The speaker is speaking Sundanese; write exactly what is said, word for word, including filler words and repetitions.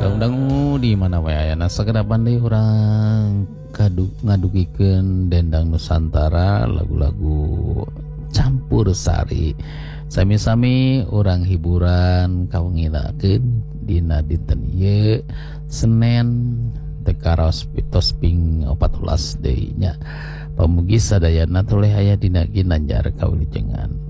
dangu di mana wae ayana sageda pandai urang kaduk ngadugikeun dendang Nusantara lagu-lagu campur sari. Sami-sami orang hiburan kawengilakeun dina dinten ieu Senen tekaros pitos ping empat belas deui nya. Pamugi sadayana toleh aya dina Ginanjar kawilujengan.